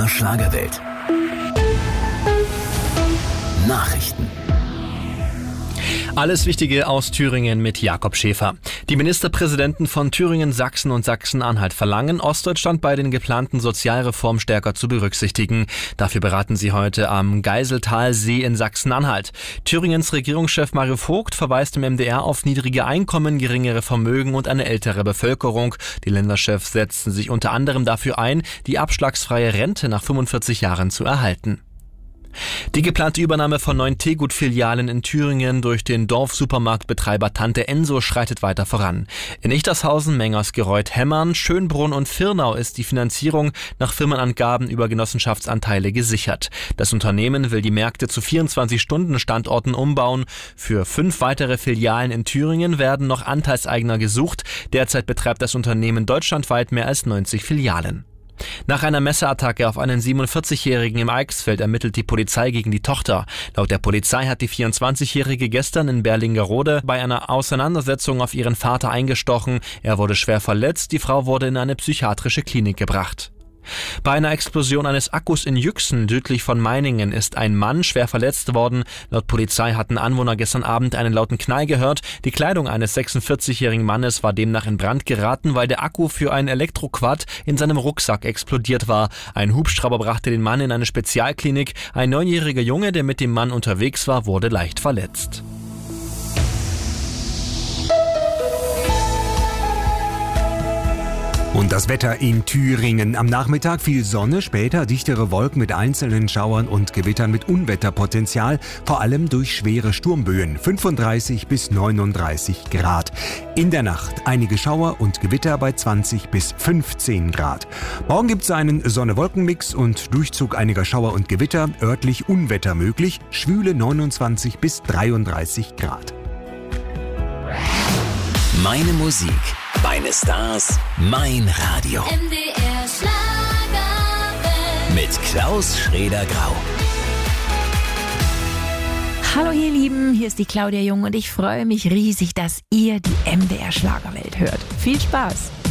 MDR Schlagerwelt. Nachrichten. Alles Wichtige aus Thüringen mit Jakob Schäfer. Die Ministerpräsidenten von Thüringen, Sachsen und Sachsen-Anhalt verlangen, Ostdeutschland bei den geplanten Sozialreformen stärker zu berücksichtigen. Dafür beraten sie heute am Geiseltalsee in Sachsen-Anhalt. Thüringens Regierungschef Mario Vogt verweist im MDR auf niedrige Einkommen, geringere Vermögen und eine ältere Bevölkerung. Die Länderchefs setzen sich unter anderem dafür ein, die abschlagsfreie Rente nach 45 Jahren zu erhalten. Die geplante Übernahme von 9 Teegut-Filialen in Thüringen durch den Dorfsupermarktbetreiber Tante Enso schreitet weiter voran. In Ichtershausen, Mengersgereuth, Hemmern, Schönbrunn und Firnau ist die Finanzierung nach Firmenangaben über Genossenschaftsanteile gesichert. Das Unternehmen will die Märkte zu 24-Stunden-Standorten umbauen. Für 5 weitere Filialen in Thüringen werden noch Anteilseigner gesucht. Derzeit betreibt das Unternehmen deutschlandweit mehr als 90 Filialen. Nach einer Messerattacke auf einen 47-Jährigen im Eichsfeld ermittelt die Polizei gegen die Tochter. Laut der Polizei hat die 24-Jährige gestern in Berlingerode bei einer Auseinandersetzung auf ihren Vater eingestochen. Er wurde schwer verletzt, die Frau wurde in eine psychiatrische Klinik gebracht. Bei einer Explosion eines Akkus in Yüxen südlich von Meiningen ist ein Mann schwer verletzt worden. Laut Polizei hatten Anwohner gestern Abend einen lauten Knall gehört. Die Kleidung eines 46-jährigen Mannes war demnach in Brand geraten, weil der Akku für ein Elektroquad in seinem Rucksack explodiert war. Ein Hubschrauber brachte den Mann in eine Spezialklinik. Ein 9-jähriger Junge, der mit dem Mann unterwegs war, wurde leicht verletzt. Und das Wetter in Thüringen. Am Nachmittag viel Sonne, später dichtere Wolken mit einzelnen Schauern und Gewittern mit Unwetterpotenzial, vor allem durch schwere Sturmböen, 35 bis 39 Grad. In der Nacht einige Schauer und Gewitter bei 20 bis 15 Grad. Morgen gibt es einen Sonne-Wolken-Mix und Durchzug einiger Schauer und Gewitter, örtlich Unwetter möglich, schwüle 29 bis 33 Grad. Meine Musik, meine Stars, mein Radio. MDR Schlagerwelt. Mit Klaus Schraeder-Grau. Hallo ihr Lieben, hier ist die Claudia Jung und ich freue mich riesig, dass ihr die MDR Schlagerwelt hört. Viel Spaß!